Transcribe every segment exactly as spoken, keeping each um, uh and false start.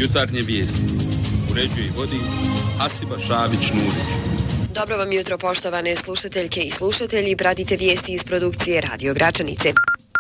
Jutarnje vijesti. Uređuje i vodi Hasiba Šabić-Nurić. Dobro vam jutro, poštovane slušateljke i slušatelji. Pratite vijesti iz produkcije Radio Gračanice.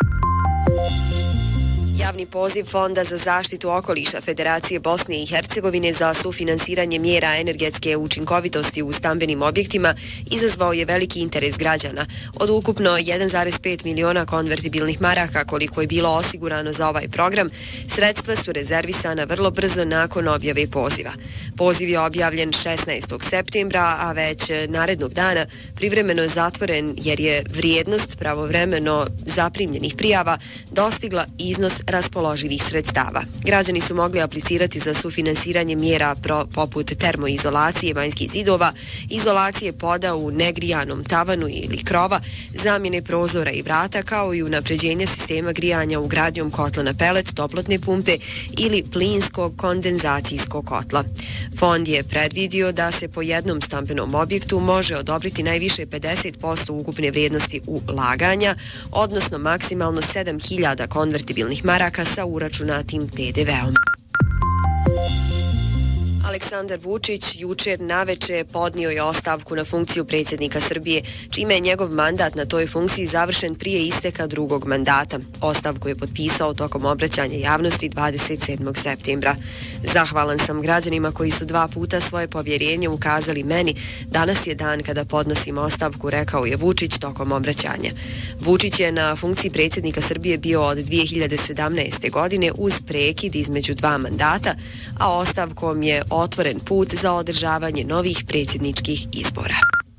Javni poziv Fonda za zaštitu okoliša Federacije Bosne i Hercegovine za sufinansiranje mjera energetske učinkovitosti u stambenim objektima izazvao je veliki interes građana. Od ukupno jedan zarez pet miliona konvertibilnih maraka koliko je bilo osigurano za ovaj program, sredstva su rezervisana vrlo brzo nakon objave poziva. Poziv je objavljen šesnaestog septembra, a već narednog dana privremeno je zatvoren jer je vrijednost pravovremeno zaprimljenih prijava dostigla iznos raspoloživih sredstava. Građani su mogli aplicirati za sufinansiranje mjera pro, poput termoizolacije vanjskih zidova, izolacije poda u negrijanom tavanu ili krova, zamjene prozora i vrata, kao i unapređenje sistema grijanja ugradnjom kotla na pelet, toplotne pumpe ili plinskog kondenzacijskog kotla. Fond je predvidio da se po jednom stambenom objektu može odobriti najviše pedeset posto ukupne vrijednosti ulaganja, odnosno maksimalno sedam hiljada konvertibilnih maraka sa uračunatim pe de veom. Aleksandar Vučić jučer naveče podnio je ostavku na funkciju predsjednika Srbije, čime je njegov mandat na toj funkciji završen prije isteka drugog mandata. Ostavku je potpisao tokom obraćanja javnosti dvadeset sedmog septembra. Zahvalan sam građanima koji su dva puta svoje povjerenje ukazali meni. Danas je dan kada podnosim ostavku, rekao je Vučić tokom obraćanja. Vučić je na funkciji predsjednika Srbije bio od dvije hiljade sedamnaeste. godine uz prekid između dva mandata, a ostavkom je otvoren put za održavanje novih predsjedničkih izbora.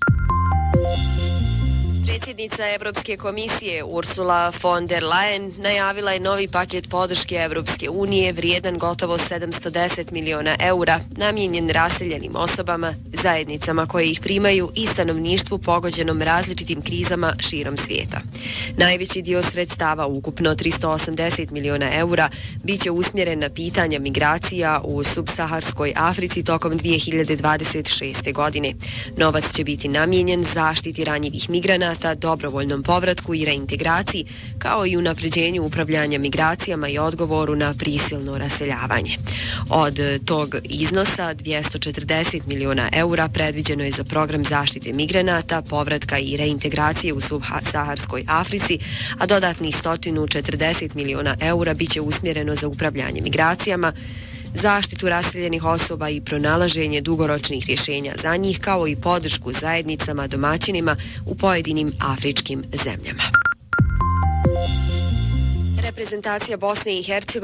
Predsjednica Evropske komisije Ursula von der Leyen najavila je novi paket podrške Evropske unije vrijedan gotovo sedamsto deset miliona eura namijenjen raseljenim osobama, zajednicama koje ih primaju i stanovništvu pogođenom različitim krizama širom svijeta. Najveći dio sredstava, ukupno tristo osamdeset miliona eura, biće usmjeren na pitanja migracija u subsaharskoj Africi tokom dvije hiljade dvadeset šeste. godine. Novac će biti namijenjen zaštiti ranjivih migranata, dobrovoljnom povratku i reintegraciji, kao i unapređenju upravljanja migracijama i odgovoru na prisilno raseljavanje. Od tog iznosa dvjesto četrdeset miliona eura predviđeno je za program zaštite migranata, povratka i reintegracije u subsaharskoj Africi, a dodatnih sto četrdeset miliona eura biće usmjereno za upravljanje migracijama, zaštitu raseljenih osoba i pronalaženje dugoročnih rješenja za njih, kao i podršku zajednicama domaćinima u pojedinim afričkim zemljama. Reprezentacija Bosne i Hercegovine